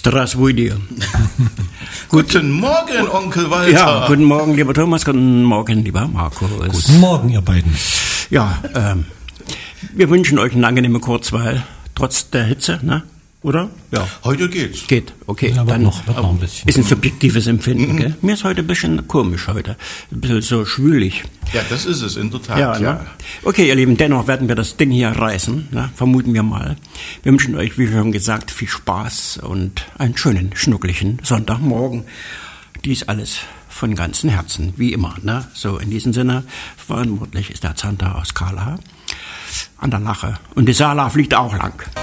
Strasbourg dir. Guten Morgen, Onkel Walter. Ja, guten Morgen, lieber Thomas, guten Morgen, lieber Markus. Guten Morgen, ihr beiden. Ja, wir wünschen euch eine angenehme Kurzweil, trotz der Hitze, ne? Oder? Ja. Heute geht's. Geht, okay. Ja, dann wird noch ein bisschen. Ist ein subjektives Empfinden, gell? Mir ist heute ein bisschen komisch heute. Ein bisschen so schwülig. Ja, das ist es, in der Tat, Ja, ne? Okay, ihr Lieben, dennoch werden wir das Ding hier reißen, ne? Vermuten wir mal. Wir wünschen euch, wie schon gesagt, viel Spaß und einen schönen, schnucklichen Sonntagmorgen. Dies alles von ganzem Herzen, wie immer, ne? So, in diesem Sinne, verantwortlich ist der Zander aus Kala an der Lache. Und die Sala fliegt auch lang.